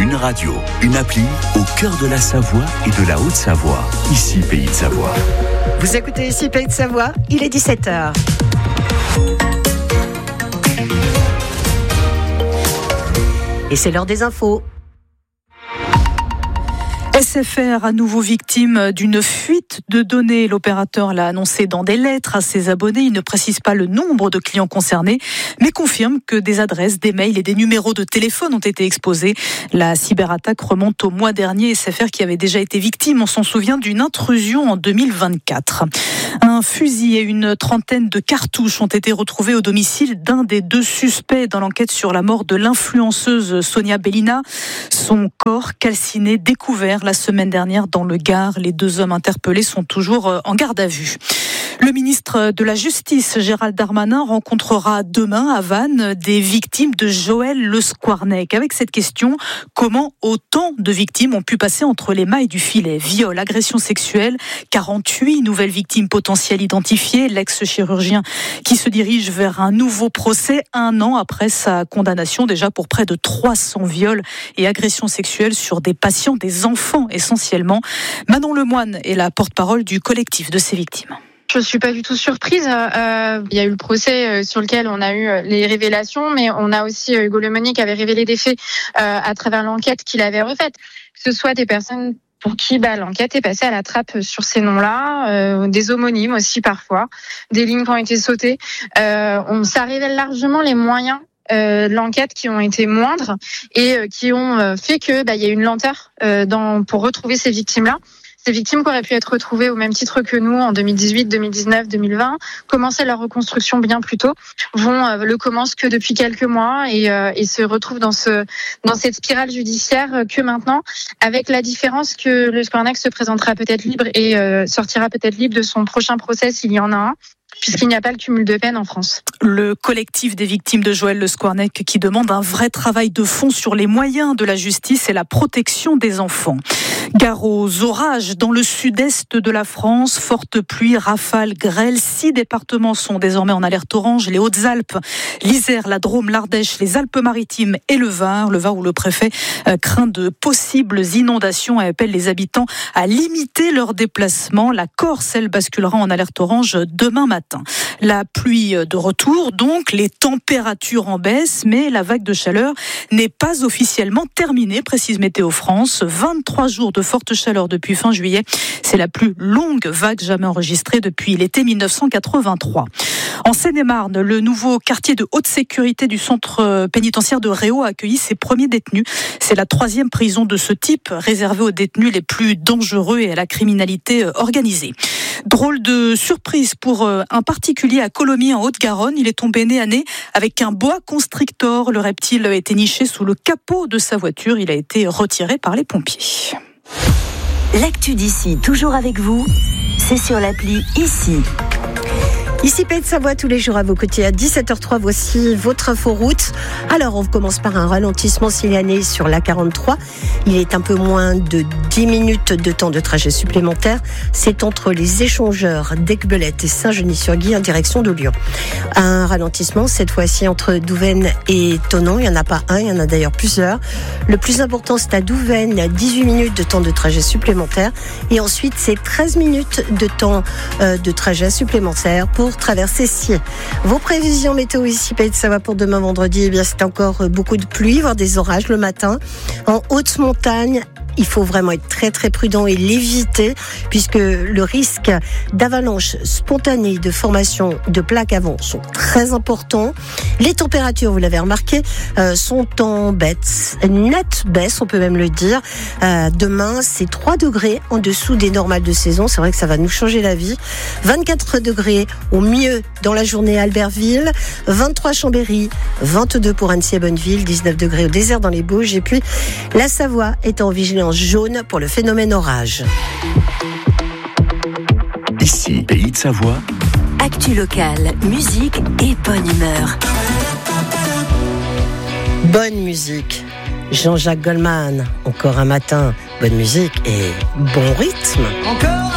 Une radio, une appli au cœur de la Savoie et de la Haute-Savoie. Ici Pays de Savoie. Vous écoutez ici Pays de Savoie, il est 17h. Et c'est l'heure des infos. SFR à nouveau victime d'une fuite de données. L'opérateur l'a annoncé dans des lettres à ses abonnés. Il ne précise pas le nombre de clients concernés, mais confirme que des adresses, des mails et des numéros de téléphone ont été exposés. La cyberattaque remonte au mois dernier. SFR qui avait déjà été victime, on s'en souvient, d'une intrusion en 2024. Un fusil et une trentaine de cartouches ont été retrouvés au domicile d'un des deux suspects dans l'enquête sur la mort de l'influenceuse Sonia Bellina. Son corps calciné découvert la semaine dernière dans le Gard. Les deux hommes interpellés sont toujours en garde à vue. Le ministre de la Justice, Gérald Darmanin, rencontrera demain à Vannes des victimes de Joël Le Squarnec. Avec cette question, comment autant de victimes ont pu passer entre les mailles du filet? Viol, agression sexuelle, 48 nouvelles victimes potentielles identifiées. L'ex-chirurgien qui se dirige vers un nouveau procès 1 an après sa condamnation déjà pour près de 300 viols et agressions sexuelles sur des patients, des enfants essentiellement. Manon Lemoine est la porte-parole du collectif de ces victimes. Je suis pas du tout surprise. Il y a eu le procès sur lequel on a eu les révélations, mais on a aussi Hugo Lemonier qui avait révélé des faits à travers l'enquête qu'il avait refaite. Que ce soit des personnes pour qui l'enquête est passée à la trappe sur ces noms-là, des homonymes aussi parfois, des lignes qui ont été sautées. Ça révèle largement les moyens de l'enquête qui ont été moindres et qui ont fait que il y a une lenteur pour retrouver ces victimes-là. Ces victimes qui auraient pu être retrouvées au même titre que nous en 2018, 2019, 2020, commençaient leur reconstruction bien plus tôt, le commencent que depuis quelques mois et se retrouvent dans cette spirale judiciaire que maintenant, avec la différence que le Squarnec se présentera peut-être libre et sortira peut-être libre de son prochain procès s'il y en a un, puisqu'il n'y a pas le cumul de peine en France. Le collectif des victimes de Joël Le Squarnec qui demande un vrai travail de fond sur les moyens de la justice et la protection des enfants. Gare aux orages dans le sud-est de la France, fortes pluies, rafales, grêles. 6 départements sont désormais en alerte orange. Les Hautes-Alpes, l'Isère, la Drôme, l'Ardèche, les Alpes-Maritimes et le Var. Le Var où le préfet craint de possibles inondations et appelle les habitants à limiter leurs déplacements. La Corse, elle, basculera en alerte orange demain matin. La pluie de retour, donc les températures en baisse, mais la vague de chaleur n'est pas officiellement terminée, précise Météo France. 23 jours de forte chaleur depuis fin juillet. C'est la plus longue vague jamais enregistrée depuis l'été 1983. En Seine-et-Marne, le nouveau quartier de haute sécurité du centre pénitentiaire de Réau a accueilli ses premiers détenus. C'est la 3e prison de ce type, réservée aux détenus les plus dangereux et à la criminalité organisée. Drôle de surprise pour un particulier à Colomiers en Haute-Garonne. Il est tombé nez à nez avec un boa constrictor. Le reptile était niché sous le capot de sa voiture. Il a été retiré par les pompiers. L'actu d'ici, toujours avec vous, c'est sur l'appli Ici. Ici Pays de Savoie tous les jours à vos côtés à 17h03. Voici votre inforoute. Alors on commence par un ralentissement signalé sur la 43. Il est un peu moins de 10 minutes de temps de trajet supplémentaire. C'est entre les échangeurs d'Aiguebelette et Saint-Genis-sur-Guy en direction de Lyon. Un ralentissement cette fois-ci entre Douvaine et Thonon. Il n'y en a pas un, il y en a d'ailleurs plusieurs. Le plus important c'est à Douvaine, 18 minutes de temps de trajet supplémentaire. Et ensuite c'est 13 minutes de temps de trajet supplémentaire pour traverser Sciez. Vos prévisions météo ici Pays de Savoie pour demain vendredi, c'est encore beaucoup de pluie, voire des orages le matin. En haute montagne, il faut vraiment être très très prudent et l'éviter puisque le risque d'avalanche spontanée, de formation de plaques à vent sont très importants. Les températures, vous l'avez remarqué, sont en nette baisse, on peut même le dire. Demain, c'est 3 degrés en dessous des normales de saison. C'est vrai que ça va nous changer la vie. 24 degrés au mieux dans la journée à Albertville, 23 Chambéry, 22 pour Annecy et Bonneville, 19 degrés au désert dans les Bauges. Et puis, la Savoie est en vigilance jaune pour le phénomène orage. Ici, Pays de Savoie. Actu locale, musique et bonne humeur. Bonne musique. Jean-Jacques Goldman, encore un matin. Bonne musique et bon rythme. Encore